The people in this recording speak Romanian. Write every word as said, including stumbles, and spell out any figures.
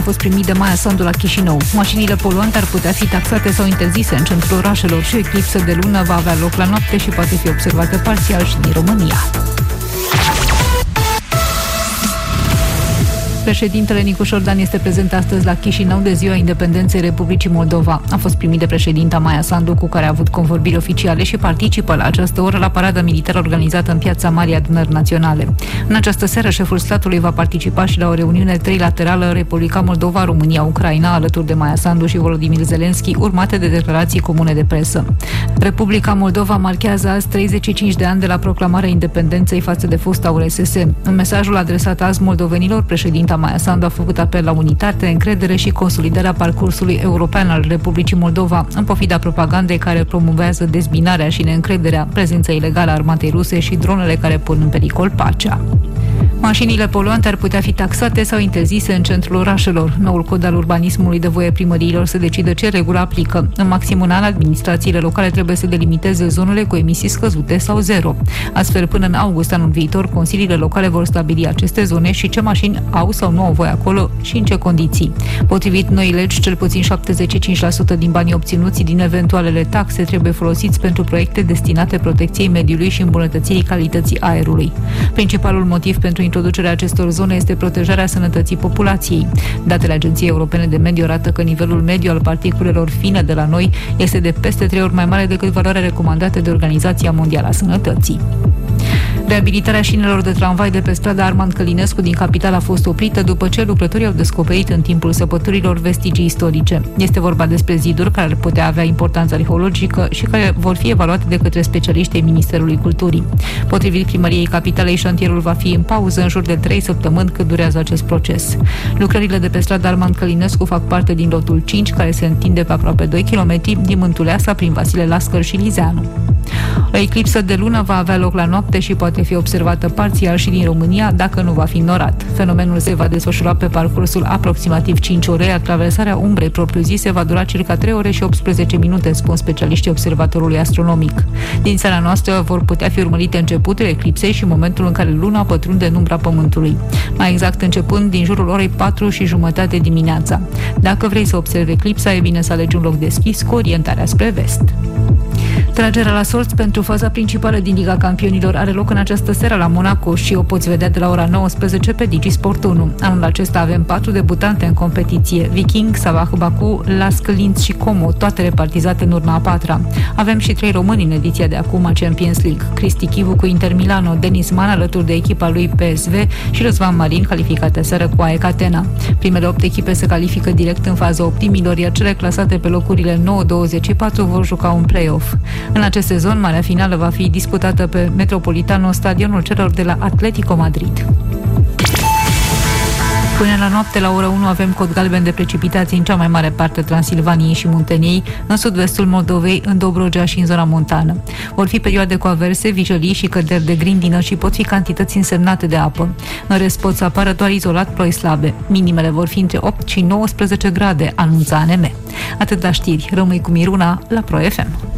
A fost primit de Maia Sandu la Chișinău. Mașinile poluante ar putea fi taxate sau interzise în centrul orașelor și o eclipsă de lună va avea loc la noapte și poate fi observată parțial și din România. Președintele Nicu Șordan este prezent astăzi la Chișinău de Ziua Independenței Republicii Moldova. A fost primit de președinta Maia Sandu, cu care a avut convorbiri oficiale și participă la această oră la parada militară organizată în Piața Marii Adunări Naționale. În această seară, șeful statului va participa și la o reuniune trilaterală Republica Moldova, România, Ucraina, alături de Maia Sandu și Volodymyr Zelensky, urmate de declarații comune de presă. Republica Moldova marchează azi treizeci și cinci de ani de la proclamarea independenței față de fosta U R S S. În mesajul adresat azi moldovenilor, președinta Maia Sandu a făcut apel la unitate, încredere și consolidarea parcursului european al Republicii Moldova, în pofida propagandei care promovează dezbinarea și neîncrederea, prezența ilegală a armatei ruse și dronele care pun în pericol pacea. Mașinile poluante ar putea fi taxate sau interzise în centrul orașelor. Noul cod al urbanismului dă voie primăriilor să decidă ce regulă aplică. În maxim un an, administrațiile locale trebuie să delimiteze zonele cu emisii scăzute sau zero. Astfel, până în august anul viitor, consiliile locale vor stabili aceste zone și ce mașini au sau nu au voie acolo și în ce condiții. Potrivit noii legi, cel puțin șaptezeci și cinci la sută din banii obținuți din eventualele taxe trebuie folosiți pentru proiecte destinate protecției mediului și îmbunătățirii calității aerului. Principalul motiv pentru introducerea acestor zone este protejarea sănătății populației. Datele Agenției Europene de Mediu arată că nivelul mediu al particulelor fine de la noi este de peste trei ori mai mare decât valoarea recomandată de Organizația Mondială a Sănătății. Reabilitarea șinelor de tramvai de pe strada Armand Călinescu din capitală a fost oprită după ce lucrătorii au descoperit în timpul săpăturilor vestigii istorice. Este vorba despre ziduri care ar putea avea importanță arheologică și care vor fi evaluate de către specialiștii ai Ministerului Culturii. Potrivit primăriei capitalei, șantierul va fi în pauză în jur de trei săptămâni cât durează acest proces. Lucrările de pe strada Armand Călinescu fac parte din lotul cinci, care se întinde pe aproape doi kilometri din Mântuleasa prin Vasile Lascăr și Lizeanu. O eclipsă de lună va avea loc la noapte și poate fi observată parțial și din România, dacă nu va fi norat. Fenomenul se va desfășura pe parcursul aproximativ cinci ore, iar traversarea umbrei propriu-zise va dura circa trei ore și optsprezece minute, spun specialiștii Observatorului Astronomic. Din țara noastră vor putea fi urmărite începutul eclipsei și momentul în care luna pătrunde în umbra Pământului. Mai exact începând din jurul orei patru și jumătate dimineața. Dacă vrei să observi eclipsa, e bine să alegi un loc deschis cu orientarea spre vest. Tragerea la sorți pentru faza principală din Liga Campionilor are loc în această seară la Monaco și o poți vedea de la ora nouăsprezece pe DigiSport unu. Anul acesta avem patru debutante în competiție: Viking, Sabah Baku, Lask Linz și Como, toate repartizate în urma a patra. Avem și trei români în ediția de acum a Champions League: Cristi Chivu cu Inter Milano, Denis Man alături de echipa lui P S V și Răzvan Marin, calificat seară cu A E K Atena. Primele opt echipe se califică direct în faza optimilor, iar cele clasate pe locurile nouă douăzeci și patru vor juca un play-off. În acest sezon, marea finală va fi disputată pe Metropolitano, stadionul celor de la Atletico Madrid. Până la noapte, la ora unu, avem cod galben de precipitații în cea mai mare parte Transilvaniei și Munteniei, în sud-vestul Moldovei, în Dobrogea și în zona montană. Vor fi perioade cu averse, vicălii și căderi de grindină și pot fi cantități însemnate de apă. În rest, pot să apară doar izolat ploi slabe. Minimele vor fi între opt și nouăsprezece grade, anunța A N M. Atât la știri. Rămâi cu Miruna la Pro F M.